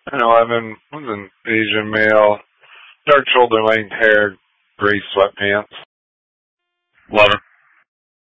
And 11 was an Asian male, dark shoulder length hair, gray sweatpants. 11.